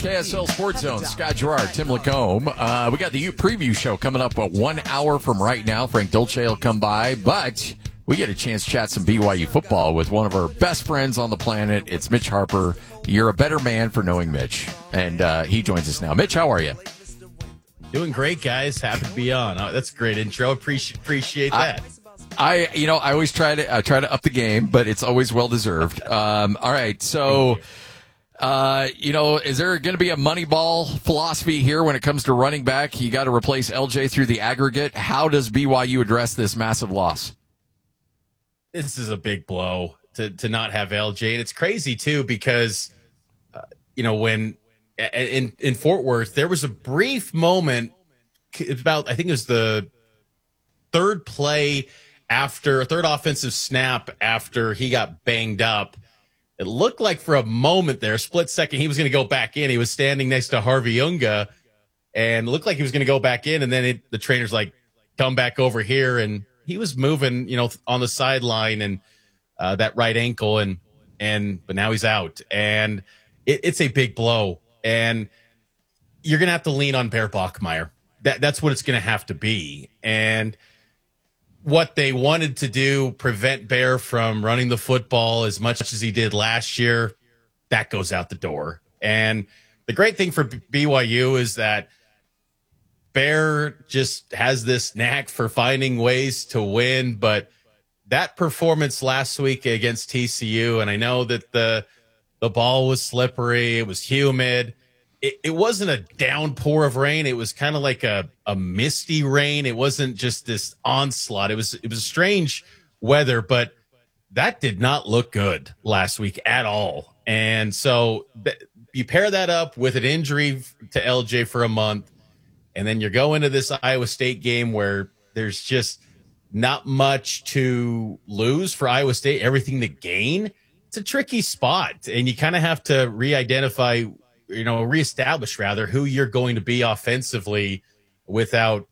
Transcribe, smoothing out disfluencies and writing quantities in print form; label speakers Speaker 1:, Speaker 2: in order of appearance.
Speaker 1: KSL Sports Zone, Scott Gerard, Tim Lacombe. We got the U preview show coming up 1 hour from right now. Frank Dolce will come by, but we get a chance to chat some BYU football with one of our best friends on the planet. It's Mitch Harper. You're a better man for knowing Mitch, and he joins us now. Mitch, how are you?
Speaker 2: Doing great, guys. Happy to be on. Oh, that's a great intro. Appreciate that.
Speaker 1: I always try to up the game, but it's always well deserved. All right, so. Is there going to be a Moneyball philosophy here when it comes to running back? You got to replace LJ through the aggregate. How does BYU address this massive loss?
Speaker 2: This is a big blow to not have LJ. And it's crazy, too, because, when in Fort Worth, there was a brief moment about, I think it was the third offensive snap after he got banged up. It looked like for a moment there, a split second, he was going to go back in. He was standing next to Harvey Unga, and it looked like he was going to go back in. And then the trainer's like, come back over here. And he was moving, on the sideline and that right ankle. But now he's out. And it's a big blow. And you're going to have to lean on Bear Bachmeier. That's what it's going to have to be. And what they wanted to do, prevent Bear from running the football as much as he did last year, that goes out the door. And the great thing for BYU is that Bear just has this knack for finding ways to win. But that performance last week against TCU, and I know that the ball was slippery, it was humid. It wasn't a downpour of rain. It was kind of like a misty rain. It wasn't just this onslaught. It was strange weather, but that did not look good last week at all. And so you pair that up with an injury to LJ for a month, and then you're going to this Iowa State game where there's just not much to lose for Iowa State, everything to gain. It's a tricky spot, and you kind of have to reestablish who you're going to be offensively without